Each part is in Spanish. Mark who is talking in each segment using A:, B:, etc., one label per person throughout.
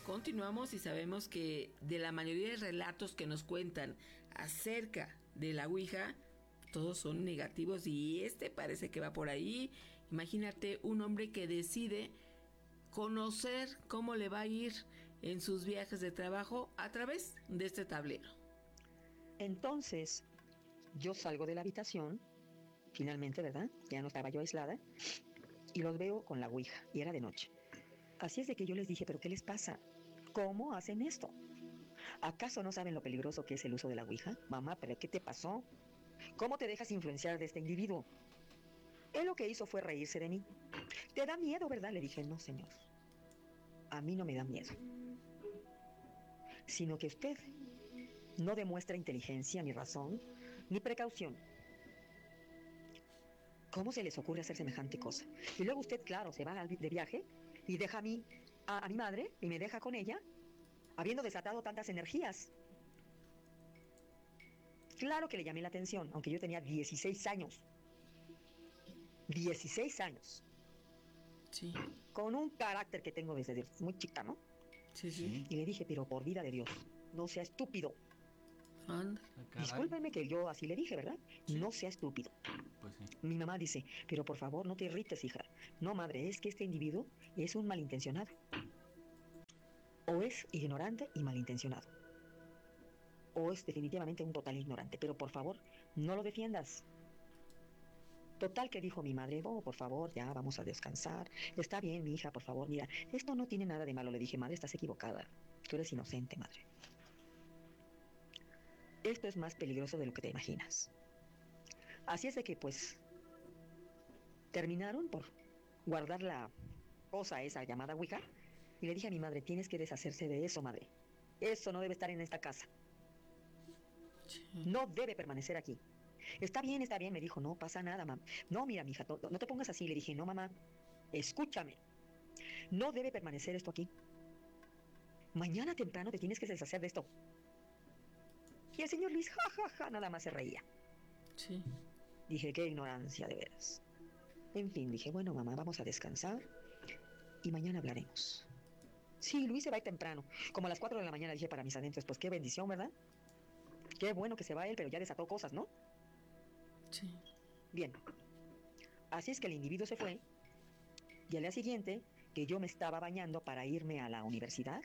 A: Continuamos y sabemos que de la mayoría de relatos que nos cuentan acerca de la Ouija, todos son negativos y este parece que va por ahí. Imagínate un hombre que decide conocer cómo le va a ir en sus viajes de trabajo a través de este tablero.
B: Entonces, yo salgo de la habitación, finalmente, ¿verdad? Ya no estaba yo aislada, y los veo con la Ouija, y era de noche. Así es de que yo les dije, ¿pero qué les pasa? ¿Cómo hacen esto? ¿Acaso no saben lo peligroso que es el uso de la Ouija? Mamá, ¿pero qué te pasó? ¿Cómo te dejas influenciar de este individuo? Él lo que hizo fue reírse de mí. ¿Te da miedo, verdad? Le dije, no, señor. A mí no me da miedo. Sino que usted no demuestra inteligencia, ni razón, ni precaución. ¿Cómo se les ocurre hacer semejante cosa? Y luego usted, claro, se va de viaje y deja a mi madre y me deja con ella, habiendo desatado tantas energías. Claro que le llamé la atención, aunque yo tenía 16 años. 16 años.
A: Sí.
B: Con un carácter que tengo desde muy chica, ¿no?
A: Sí.
B: Y le dije, pero por vida de Dios, no sea estúpido.
A: Anda.
B: Discúlpenme que yo así le dije, ¿verdad?
A: Sí.
B: No sea estúpido.
C: Pues sí.
B: Mi mamá dice, pero por favor no te irrites, hija. No, madre, es que este individuo es un malintencionado. O es ignorante y malintencionado. O es definitivamente un total ignorante. Pero por favor, no lo defiendas. Total que dijo mi madre, oh, por favor, ya vamos a descansar. Está bien, mi hija, por favor, mira, esto no tiene nada de malo. Le dije, madre, estás equivocada. Tú eres inocente, madre. Esto es más peligroso de lo que te imaginas. Así es de que, pues, terminaron por guardar la cosa esa llamada Ouija. Y le dije a mi madre, tienes que deshacerse de eso, madre. Eso no debe estar en esta casa. No debe permanecer aquí. Está bien, me dijo, no pasa nada, mamá. No, mira, mija, no te pongas así. Le dije, no, mamá, escúchame. No debe permanecer esto aquí. Mañana temprano te tienes que deshacer de esto. Y el señor Luis, ja, nada más se reía.
A: Sí.
B: Dije, qué ignorancia, de veras. En fin, dije, bueno, mamá, vamos a descansar y mañana hablaremos. Sí, Luis se va a ir temprano, como a las 4 de la mañana, dije para mis adentros, pues qué bendición, ¿verdad? Qué bueno que se va él, pero ya desató cosas, ¿no?
A: Sí.
B: Bien. Así es que el individuo se fue y al día siguiente, que yo me estaba bañando para irme a la universidad,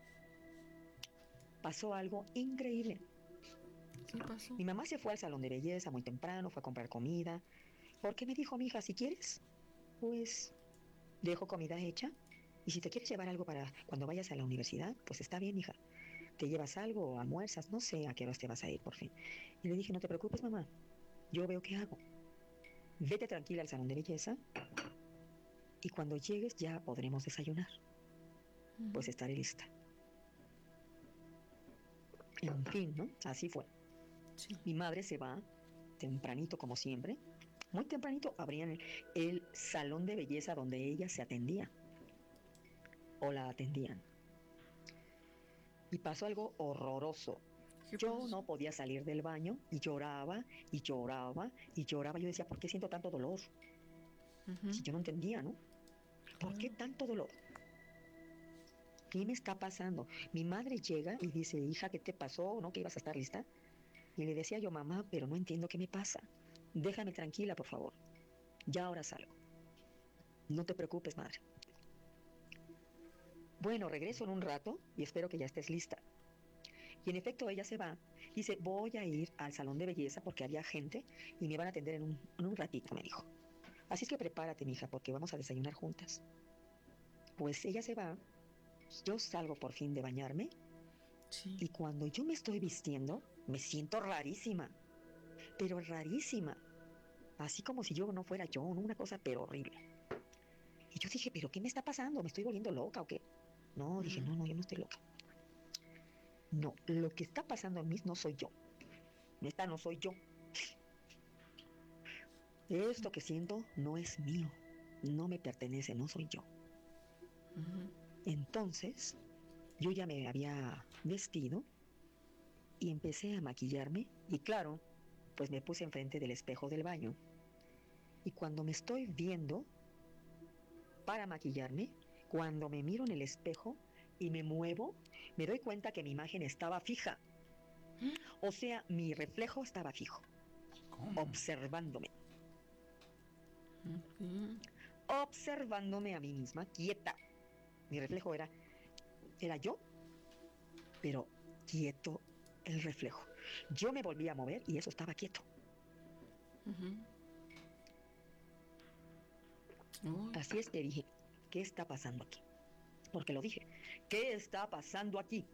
B: pasó algo increíble.
A: ¿Qué pasó?
B: Mi mamá se fue al salón de belleza muy temprano, fue a comprar comida, porque me dijo, mija, si quieres, pues dejo comida hecha, y si te quieres llevar algo para cuando vayas a la universidad, pues está bien, hija. Te llevas algo o almuerzas, no sé a qué horas te vas a ir, por fin. Y le dije, no te preocupes, mamá, yo veo qué hago. Vete tranquila al salón de belleza y cuando llegues ya podremos desayunar. Pues estaré lista. En fin, ¿no? Así fue.
A: Sí.
B: Mi madre se va tempranito como siempre. Muy tempranito abrían el salón de belleza donde ella se atendía. O la atendían. Y pasó algo horroroso. Yo no podía salir del baño y lloraba, y lloraba, y lloraba. Yo decía, ¿por qué siento tanto dolor? Si yo no entendía, ¿no? ¿Por qué tanto dolor? ¿Qué me está pasando? Mi madre llega y dice, hija, ¿qué te pasó? ¿No? ¿Que ibas a estar lista? Y le decía yo, mamá, pero no entiendo qué me pasa. Déjame tranquila, por favor. Ya ahora salgo. No te preocupes, madre. Bueno, regreso en un rato y espero que ya estés lista. Y en efecto ella se va. Dice, voy a ir al salón de belleza porque había gente y me van a atender en un ratito, me dijo. Así es que prepárate, mija, porque vamos a desayunar juntas. Pues ella se va. Yo salgo por fin de bañarme.
A: Sí.
B: Y cuando yo me estoy vistiendo, me siento rarísima. Pero rarísima. Así como si yo no fuera yo, ¿no? Una cosa pero horrible. Y yo dije, ¿pero qué me está pasando? ¿Me estoy volviendo loca o qué? No, dije, no, yo no estoy loca. No, lo que está pasando en mí no soy yo. Esta no soy yo. Esto que siento no es mío. No me pertenece, no soy yo. Entonces, yo ya me había vestido y empecé a maquillarme. Y claro, pues me puse enfrente del espejo del baño. Y cuando me estoy viendo para maquillarme, cuando me miro en el espejo, y me muevo, me doy cuenta que mi imagen estaba fija. O sea, mi reflejo estaba fijo,
C: ¿Cómo?
B: observándome.
A: Ok.
B: Observándome a mí misma, quieta. Mi reflejo era yo, pero quieto el reflejo. Yo me volví a mover y eso estaba quieto.
A: Ujú. Uy,
B: Así es que dije, ¿qué está pasando aquí? Porque lo dije, ¿qué está pasando aquí?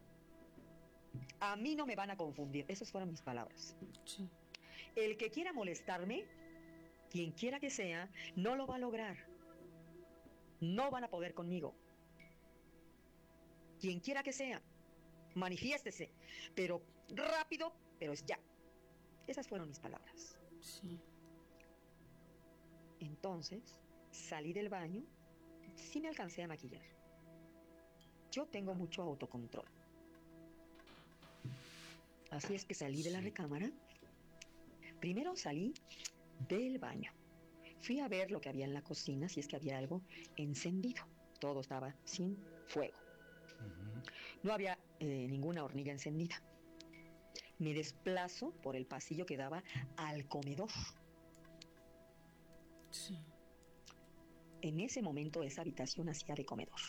B: A mí no me van a confundir. Esas fueron mis palabras.
A: sí.
B: El que quiera molestarme, quien quiera que sea, no lo va a lograr. No van a poder conmigo. Quien quiera que sea, manifiéstese, pero rápido, pero es ya. Esas fueron mis palabras.
A: Sí.
B: Entonces, salí del baño, sí me alcancé a maquillar. Yo tengo mucho autocontrol. Así es que salí de la
C: Sí.
B: recámara. Primero salí del baño. Fui a ver lo que había en la cocina, si es que había algo encendido. Todo estaba sin fuego.
C: Ujú.
B: No había ninguna hornilla encendida. Me desplazo por el pasillo que daba al comedor.
A: Sí.
B: En ese momento esa habitación hacía de comedor.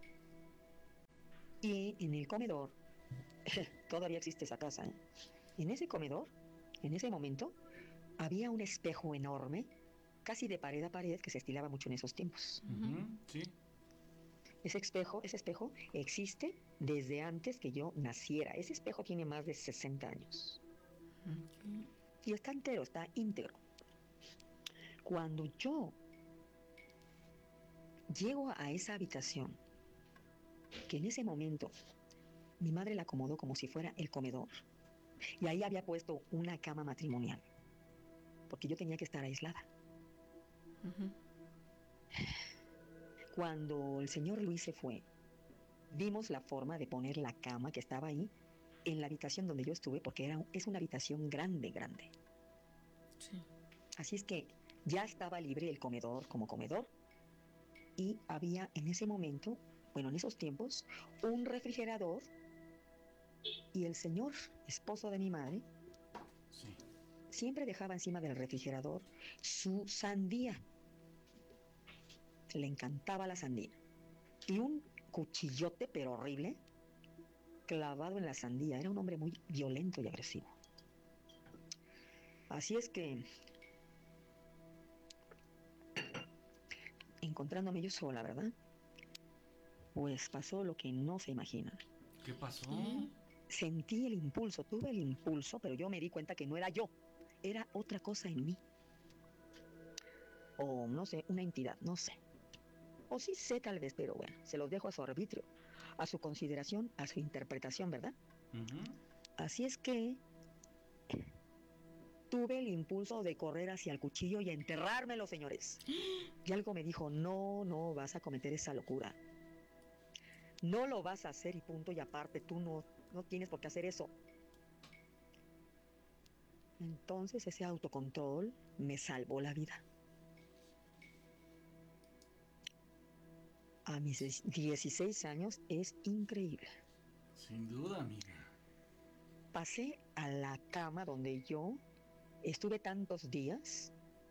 B: Y en el comedor, todavía existe esa casa, ¿eh? En ese comedor, en ese momento, había un espejo enorme, casi de pared a pared, que se estilaba mucho en esos tiempos.
C: Ujú. Sí.
B: Ese espejo existe desde antes que yo naciera. Ese espejo tiene más de 60 años.
A: Ok.
B: Y está entero, está íntegro. Cuando yo llego a esa habitación, que en ese momento mi madre la acomodó como si fuera el comedor, y ahí había puesto una cama matrimonial, porque yo tenía que estar aislada.
A: Ujú.
B: Cuando el señor Luis se fue, vimos la forma de poner la cama que estaba ahí en la habitación donde yo estuve, porque es una habitación grande, grande.
A: Sí.
B: Así es que ya estaba libre el comedor como comedor y había en ese momento, bueno, en esos tiempos, un refrigerador y el señor esposo de mi madre
C: Sí.
B: siempre dejaba encima del refrigerador su sandía. Le encantaba la sandía. Y un cuchillote, pero horrible, clavado en la sandía. Era un hombre muy violento y agresivo. Así es que, encontrándome yo sola, ¿verdad? Pues pasó lo que no se imaginan.
C: ¿Qué pasó?
A: ¿Qué?
B: Sentí el impulso, tuve el impulso, pero yo me di cuenta que no era yo, era otra cosa en mí. O no sé, una entidad, no sé. O sí sé tal vez, pero bueno, se los dejo a su arbitrio, a su consideración, a su interpretación, ¿verdad?
C: Ujú.
B: Así es que tuve el impulso de correr hacia el cuchillo y enterrármelo, señores. Y algo me dijo, no, no vas a cometer esa locura. No lo vas a hacer y punto, y aparte tú no tienes por qué hacer eso. Entonces ese autocontrol me salvó la vida. A mis 16 años es increíble.
C: Sin duda, amiga.
B: Pasé a la cama donde yo estuve tantos días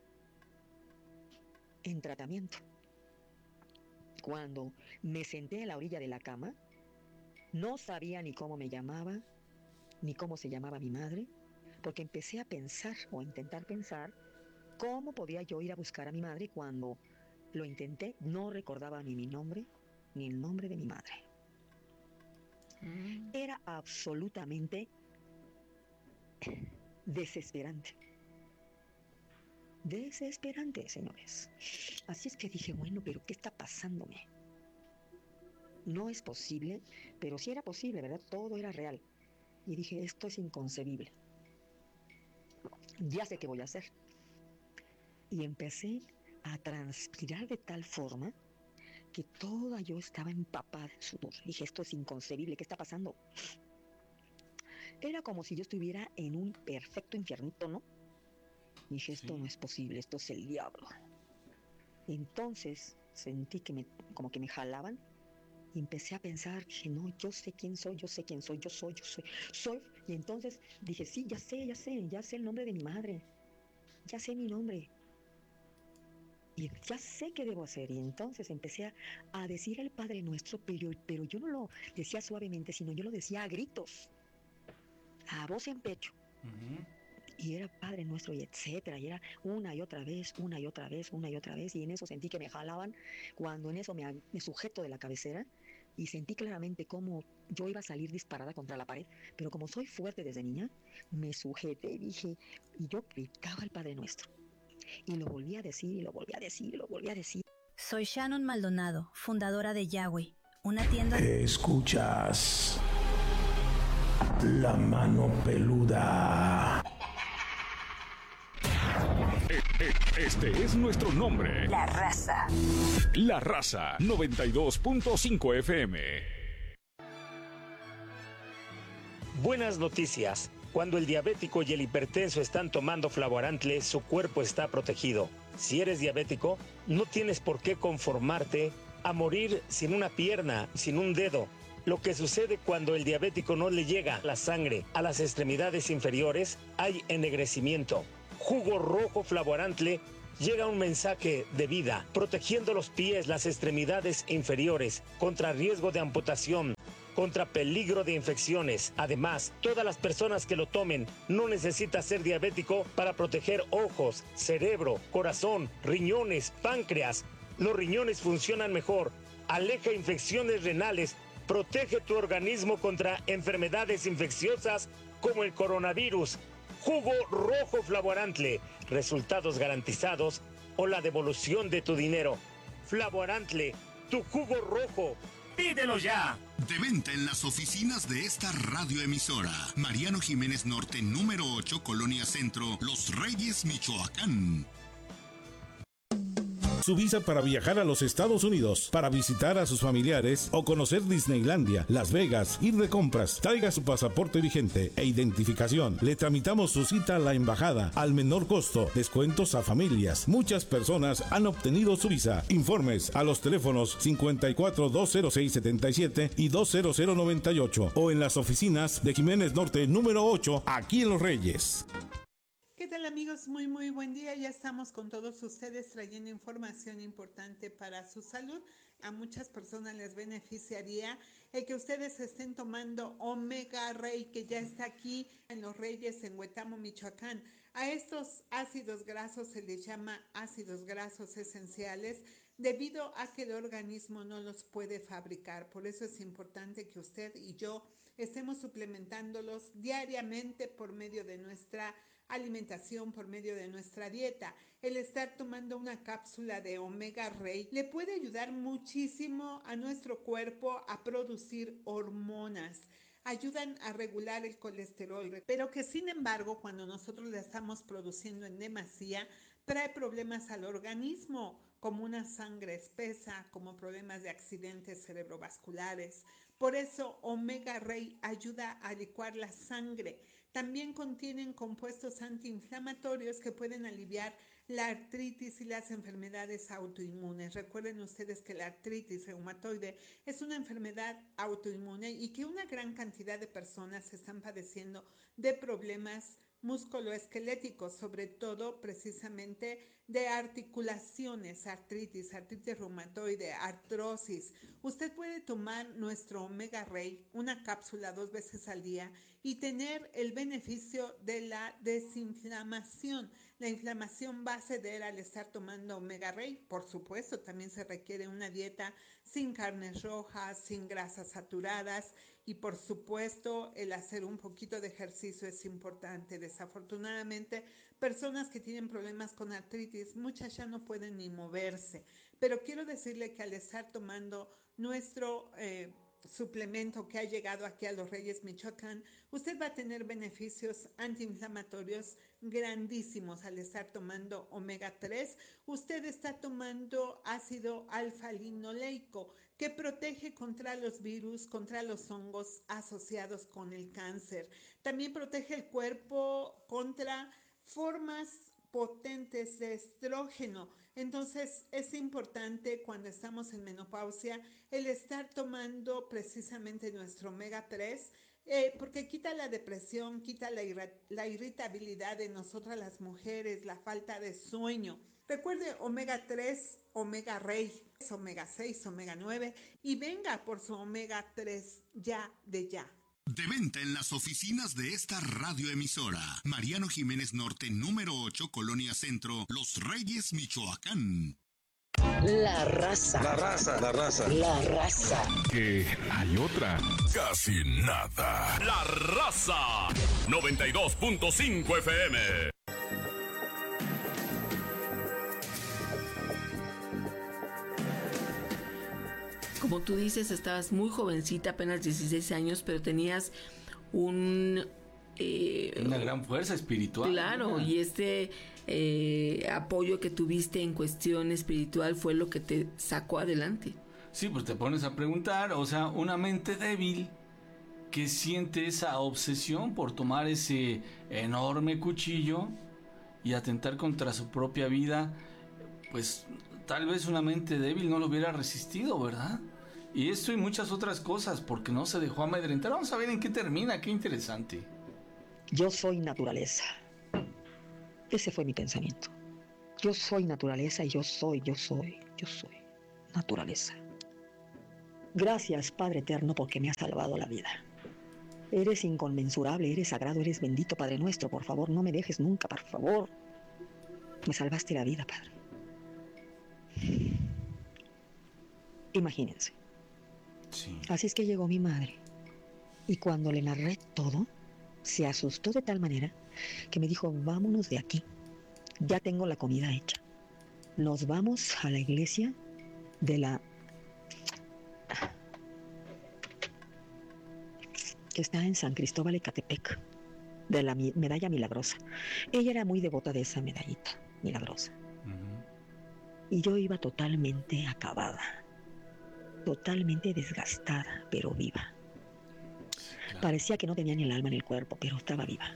B: en tratamiento. Cuando me senté en la orilla de la cama, no sabía ni cómo me llamaba, ni cómo se llamaba mi madre, porque empecé a pensar o a intentar pensar cómo podía yo ir a buscar a mi madre. Cuando lo intenté, no recordaba ni mi nombre, ni el nombre de mi madre.
A: Mm.
B: Era absolutamente desesperante. Desesperante, señores. Así es que dije, bueno, pero ¿qué está pasándome? No es posible, pero sí era posible, ¿verdad? Todo era real. Y dije, esto es inconcebible. Ya sé qué voy a hacer. Y empecé a transpirar de tal forma que toda yo estaba empapada en sudor. Dije, esto es inconcebible, ¿qué está pasando? Era como si yo estuviera en un perfecto infiernito, ¿no? Dije, esto no
C: Sí.
B: es posible, esto es el diablo. Entonces sentí que como que me jalaban Y empecé a pensar que no, yo sé quién soy, yo sé quién soy, soy. Y entonces dije, sí, ya sé el nombre de mi madre, ya sé mi nombre. Y ya sé qué debo hacer. Y entonces empecé a decir el Padre Nuestro, pero yo no lo decía suavemente, sino yo lo decía a gritos, a voz en pecho.
C: Ujú.
B: Y era Padre Nuestro y etcétera, y era una y otra vez, una y otra vez, una y otra vez, y en eso sentí que me jalaban, cuando en eso me sujeto de la cabecera, y sentí claramente cómo yo iba a salir disparada contra la pared, pero como soy fuerte desde niña, me sujeté y dije, y yo gritaba el Padre Nuestro, y lo volví a decir, y lo volví a decir, y lo volví a decir.
D: Soy Shannon Maldonado, fundadora de Yahweh, una tienda...
E: Escuchas La Mano Peluda.
F: Este es nuestro nombre.
D: La Raza.
F: La Raza 92.5 FM.
G: Buenas noticias. Cuando el diabético y el hipertenso están tomando Flavorantle, su cuerpo está protegido. Si eres diabético, no tienes por qué conformarte a morir sin una pierna, sin un dedo. Lo que sucede cuando el diabético no le llega la sangre a las extremidades inferiores, hay ennegrecimiento. Jugo rojo Flavorantle llega un mensaje de vida, protegiendo los pies, las extremidades inferiores, contra riesgo de amputación, contra peligro de infecciones. Además, todas las personas que lo tomen no necesitan ser diabético para proteger ojos, cerebro, corazón, riñones, páncreas. Los riñones funcionan mejor, aleja infecciones renales, protege tu organismo contra enfermedades infecciosas como el coronavirus. Jugo rojo Flavorantle, resultados garantizados o la devolución de tu dinero. Flavorantle, tu jugo rojo. ¡Pídelo ya!
H: De venta en las oficinas de esta radioemisora. Mariano Jiménez Norte, número 8, Colonia Centro, Los Reyes, Michoacán.
I: Su visa para viajar a los Estados Unidos, para visitar a sus familiares o conocer Disneylandia, Las Vegas, ir de compras. Traiga su pasaporte vigente e identificación. Le tramitamos su cita a la embajada al menor costo. Descuentos a familias. Muchas personas han obtenido su visa. Informes a los teléfonos 54-206-77 y 20098 o en las oficinas de Jiménez Norte número 8, aquí en Los Reyes.
J: ¿Qué tal, amigos? Muy buen día. Ya estamos con todos ustedes trayendo información importante para su salud. A muchas personas les beneficiaría el que ustedes estén tomando Omega Rey, que ya está aquí en Los Reyes, en Huetamo, Michoacán. A estos ácidos grasos se les llama ácidos grasos esenciales debido a que el organismo no los puede fabricar. Por eso es importante que usted y yo estemos suplementándolos diariamente por medio de nuestra alimentación, por medio de nuestra dieta. El estar tomando una cápsula de Omega Rey le puede ayudar muchísimo a nuestro cuerpo a producir hormonas. Ayudan a regular el colesterol, pero que sin embargo cuando nosotros la estamos produciendo en demasía trae problemas al organismo, como una sangre espesa, como problemas de accidentes cerebrovasculares. Por eso Omega Rey ayuda a licuar la sangre. También contienen compuestos antiinflamatorios que pueden aliviar la artritis y las enfermedades autoinmunes. Recuerden ustedes que la artritis reumatoide es una enfermedad autoinmune y que una gran cantidad de personas están padeciendo de problemas musculoesqueléticos, sobre todo precisamente de articulaciones, artritis reumatoide, artrosis. Usted puede tomar nuestro Omega Rey, una cápsula 2 veces al día y tener el beneficio de la desinflamación. La inflamación va a ceder al estar tomando Omega Rey. Por supuesto, también se requiere una dieta sin carnes rojas, sin grasas saturadas y por supuesto el hacer un poquito de ejercicio es importante. Desafortunadamente, personas que tienen problemas con artritis, muchas ya no pueden ni moverse. Pero quiero decirle que al estar tomando nuestro suplemento que ha llegado aquí a Los Reyes, Michoacán, usted va a tener beneficios antiinflamatorios grandísimos al estar tomando omega 3. Usted está tomando ácido alfa-linoleico que protege contra los virus, contra los hongos asociados con el cáncer. También protege el cuerpo contra formas potentes de estrógeno. Entonces es importante cuando estamos en menopausia el estar tomando precisamente nuestro omega 3, porque quita la depresión, quita la irritabilidad de nosotras las mujeres, la falta de sueño. Recuerde omega 3, omega rey, omega 6, omega 9 y venga por su omega 3 ya de ya.
H: De venta en las oficinas de esta radioemisora. Mariano Jiménez Norte, número 8, Colonia Centro, Los Reyes, Michoacán.
B: La raza.
F: La raza. La raza.
B: La raza.
F: Que hay otra. Casi nada.
K: La raza. 92.5 FM.
A: Como tú dices, estabas muy jovencita, apenas 16 años, pero tenías una
C: gran fuerza espiritual.
A: Claro, y apoyo que tuviste en cuestión espiritual fue lo que te sacó adelante.
C: Sí, pues te pones a preguntar, o sea, una mente débil que siente esa obsesión por tomar ese enorme cuchillo y atentar contra su propia vida, pues tal vez una mente débil no lo hubiera resistido, ¿verdad? Y esto y muchas otras cosas, porque no se dejó amedrentar. Vamos a ver en qué termina, qué interesante.
B: Yo soy naturaleza. Ese fue mi pensamiento. Yo soy naturaleza y yo soy naturaleza. Gracias, Padre Eterno, porque me has salvado la vida. Eres inconmensurable, eres sagrado, eres bendito, Padre nuestro. Por favor, no me dejes nunca, por favor. Me salvaste la vida, Padre. Imagínense.
C: Sí.
B: Así es que llegó mi madre. Y cuando le narré todo, se asustó de tal manera que me dijo, vámonos de aquí. Ya tengo la comida hecha. Nos vamos a la iglesia de la... que está en San Cristóbal Ecatepec, de la medalla milagrosa. Ella era muy devota de esa medallita milagrosa. Y yo iba totalmente acabada, totalmente desgastada, pero viva. Claro. Parecía que no tenía ni el alma en el cuerpo, pero estaba viva.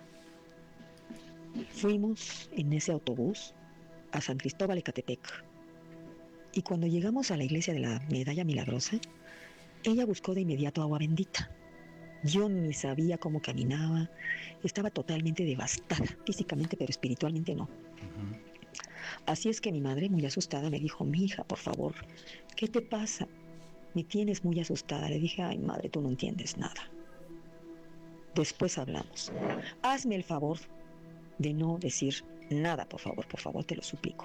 B: Fuimos en ese autobús a San Cristóbal Ecatepec. Y cuando llegamos a la iglesia de la medalla milagrosa, ella buscó de inmediato agua bendita. Yo ni sabía cómo caminaba, estaba totalmente devastada, físicamente, pero espiritualmente no. Así es que mi madre, muy asustada, me dijo, mi hija, por favor, ¿qué te pasa? Me tienes muy asustada. Le dije, ay, madre, tú no entiendes nada. Después hablamos. Hazme el favor de no decir nada, por favor, te lo suplico.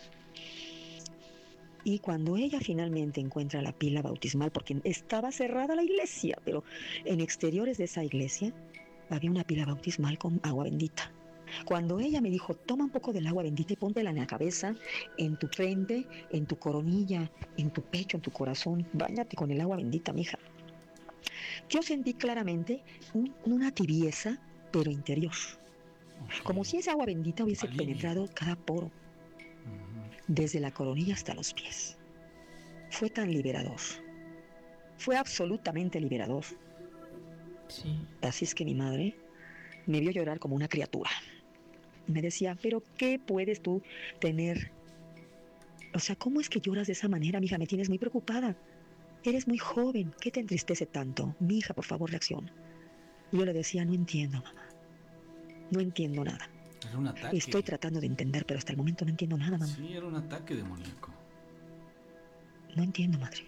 B: Y cuando ella finalmente encuentra la pila bautismal, porque estaba cerrada la iglesia, pero en exteriores de esa iglesia había una pila bautismal con agua bendita. Cuando ella me dijo, toma un poco del agua bendita y póntela en la cabeza, en tu frente, en tu coronilla, en tu pecho, en tu corazón, báñate con el agua bendita, mija. Yo sentí claramente una tibieza, pero interior. Como si esa agua bendita hubiese penetrado cada poro, desde la coronilla hasta los pies. Fue tan liberador. Fue absolutamente liberador.
A: Sí.
B: Así es que mi madre me vio llorar como una criatura. Me decía, pero ¿qué puedes tú tener? O sea, ¿cómo es que lloras de esa manera, mija? Me tienes muy preocupada. Eres muy joven. ¿Qué te entristece tanto? Mi hija, por favor, reacciona. Y yo le decía, no entiendo, mamá. No entiendo nada.
C: Era un ataque.
B: Estoy tratando de entender, pero hasta el momento no entiendo nada, mamá.
C: Sí, era un ataque demoníaco.
B: No entiendo, madre.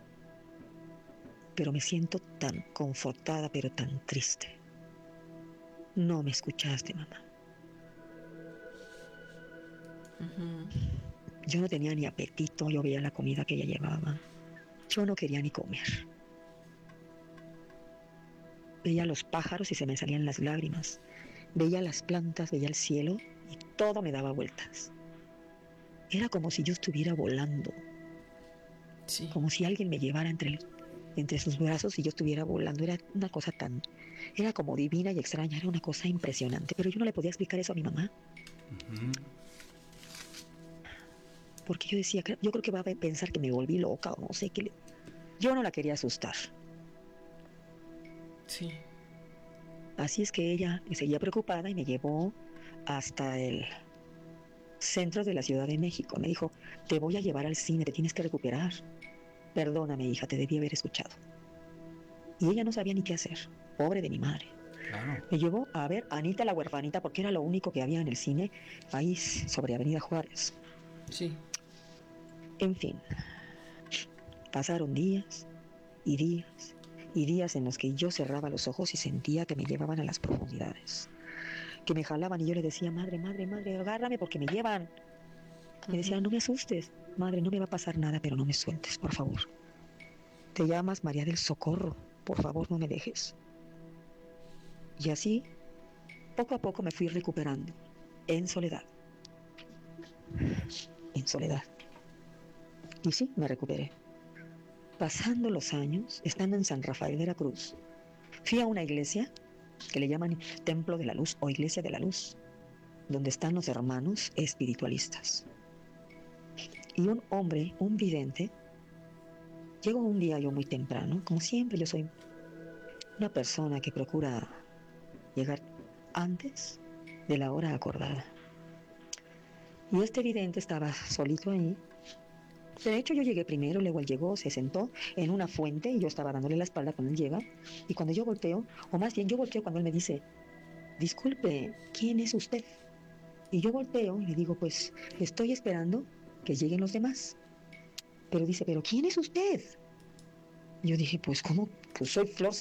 B: Pero me siento tan confortada, pero tan triste. No me escuchaste, mamá. Yo no tenía ni apetito, yo veía la comida que ella llevaba. Yo no quería ni comer. Veía los pájaros y se me salían las lágrimas. Veía las plantas, veía el cielo y todo me daba vueltas. Era como si yo estuviera volando.
A: Sí.
B: Como si alguien me llevara entre sus brazos y yo estuviera volando. Era una cosa era como divina y extraña, era una cosa impresionante. Pero yo no le podía explicar eso a mi mamá. Porque yo decía, yo creo que va a pensar que me volví loca o no sé qué. Yo no la quería asustar.
A: Sí.
B: Así es que ella me seguía preocupada y me llevó hasta centro de la Ciudad de México. Me dijo, te voy a llevar al cine, te tienes que recuperar. Perdóname, hija, te debí haber escuchado. Y ella no sabía ni qué hacer, pobre de mi madre.
C: Claro.
B: Me llevó a ver a Anita la huerfanita porque era lo único que había en el cine ahí sobre Avenida Juárez.
A: Sí.
B: En fin, pasaron días y días y días en los que yo cerraba los ojos y sentía que me llevaban a las profundidades, que me jalaban y yo le decía, madre, madre, madre, agárrame porque me llevan. Me decía, no me asustes, madre, no me va a pasar nada, pero no me sueltes, por favor. Te llamas María del Socorro, por favor, no me dejes. Y así, poco a poco me fui recuperando, en soledad. En soledad. Y sí, me recuperé. Pasando los años, estando en San Rafael, Veracruz, fui a una iglesia que le llaman Templo de la Luz o Iglesia de la Luz, donde están los hermanos espiritualistas. Y un hombre, un vidente, llegó un día yo muy temprano, como siempre yo soy una persona que procura llegar antes de la hora acordada. Y este vidente estaba solito ahí. De hecho, yo llegué primero, luego él llegó, se sentó en una fuente y yo estaba dándole la espalda cuando él llega. Y cuando yo volteo, o más bien yo volteo cuando él me dice, disculpe, ¿quién es usted? Y yo volteo y le digo, pues estoy esperando que lleguen los demás. Pero dice, ¿pero quién es usted? Yo dije, pues ¿cómo? Pues soy Flor